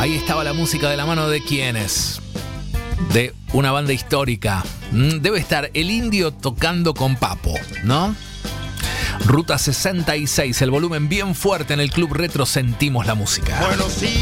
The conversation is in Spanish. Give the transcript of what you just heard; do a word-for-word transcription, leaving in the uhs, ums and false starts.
Ahí estaba la música de la mano de quiénes. De una banda histórica. Debe estar el Indio tocando con Papo, ¿no? Ruta sesenta y seis, el volumen bien fuerte en el Club Retro, sentimos la música. Bueno, sí.